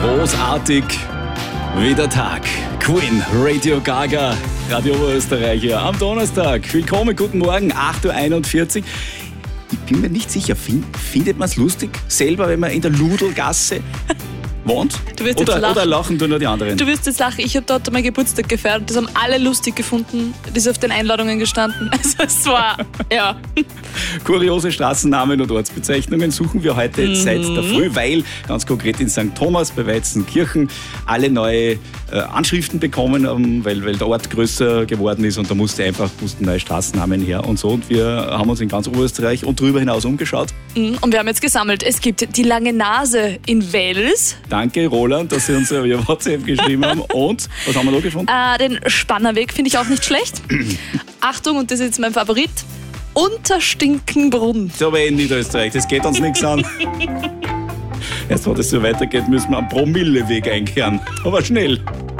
Großartig wie der Tag. Queen, Radio Gaga, Radio Oberösterreich hier am Donnerstag. Willkommen, guten Morgen, 8.41 Uhr. Ich bin mir nicht sicher, findet man es lustig selber, wenn man in der Ludelgasse wohnt? Oder lachen nur die anderen? Du wirst jetzt lachen, ich habe dort meinen Geburtstag gefeiert. Das haben alle lustig gefunden. Das ist auf den Einladungen gestanden. Also es war, ja. Kuriose Straßennamen und Ortsbezeichnungen suchen wir heute seit der Früh, weil ganz konkret in St. Thomas bei Weizenkirchen alle neue Anschriften bekommen haben, weil der Ort größer geworden ist und da mussten neue Straßennamen her und so. Und wir haben uns in ganz Oberösterreich und darüber hinaus umgeschaut. Und wir haben jetzt gesammelt. Es gibt die Lange Nase in Wels. Danke, Roland, dass Sie uns via WhatsApp geschrieben haben. Und, was haben wir noch gefunden? Den Spannerweg finde ich auch nicht schlecht. Achtung, und das ist jetzt mein Favorit. Unterstinkenbrunn. So aber in Niederösterreich, das geht uns nichts an. Erst wenn das so weitergeht, müssen wir am Promilleweg einkehren. Aber schnell.